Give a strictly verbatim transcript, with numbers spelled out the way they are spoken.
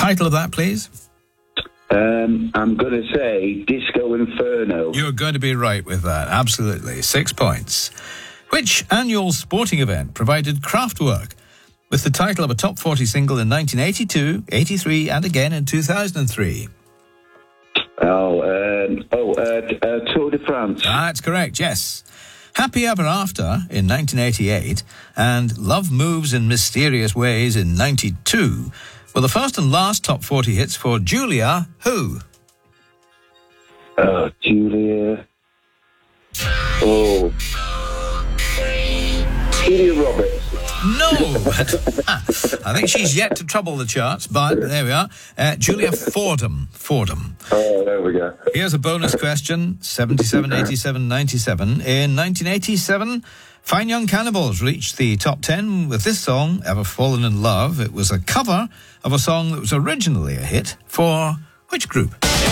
title of that, please? Um, I'm going to say Disco Inferno. You're going to be right with that, absolutely. Six points. Which annual sporting event provided Kraftwerk with the title of a top forty single in nineteen eighty-two, eighty-three, and again in two thousand three? Oh, um, oh, uh, uh, Tour de France. That's correct, yes. Happy Ever After in nineteen eighty-eight and Love Moves in Mysterious Ways in ninety-two were the first and last top forty hits for Julia who? Oh, Julia. Oh. Julia Roberts. No! I think she's yet to trouble the charts, but there we are. Uh, Julia Fordham. Fordham. Oh, there we go. Here's a bonus question. seventy-seven, eighty-seven, ninety-seven. In nineteen eighty-seven, Fine Young Cannibals reached the top ten with this song, Ever Fallen in Love. It was a cover of a song that was originally a hit for which group?